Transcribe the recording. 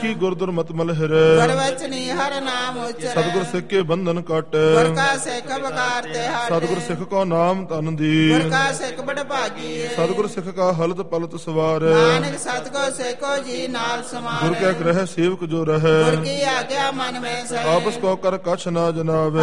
ਦੇਖੀ ਗੁਰ ਦੁਰਮਤਿ ਮਲਹਿਰੇ ਗੁਰਵਚਨੀ ਹਰ ਨਾਮ ਉਚਰੈ ਸਤਿਗੁਰ ਸਿੱਖ ਕੇ ਬੰਧਨ ਕੱਟੈ ਗੁਰ ਕਾ ਸਿੱਖ ਬਕਾਰ ਤੇ ਹਟੈ ਸਤਿਗੁਰ ਸਿੱਖ ਕੋ ਨਾਮ ਧਨ ਦੀ ਗੁਰ ਕਾ ਸਿੱਖ ਬੜ ਭਾਗੀ ਸਤਿਗੁਰ ਸਿੱਖ ਕਾ ਹਲਤ ਪਲਤ ਸਵਾਰ ਨਾਨਕ ਸਤਿਗੁਰ ਸਿੱਖੋ ਜੀ ਨਾਲ ਸਮਾਰ ਗੁਰ ਕੈ ਗ੍ਰਹਿ ਸੇਵਕ ਜੋ ਰਹੈ ਗੁਰ ਕੀ ਆਗਿਆ ਮਨ ਮੈਂ ਸਹਿ ਆਪਸ ਕੋ ਕਰ ਕਛ ਨਾ ਜਨਾਵੇ